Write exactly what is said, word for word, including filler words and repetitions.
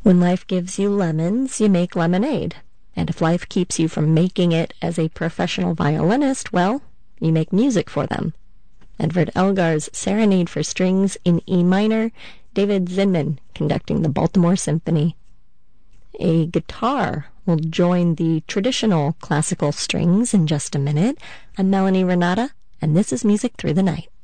When life gives you lemons, you make lemonade. And if life keeps you from making it as a professional violinist, well, you make music for them. Edward Elgar's Serenade for Strings in E minor, David Zinman conducting the Baltimore Symphony. A guitar will join the traditional classical strings in just a minute. I'm Melanie Renata, and this is Music Through the Night.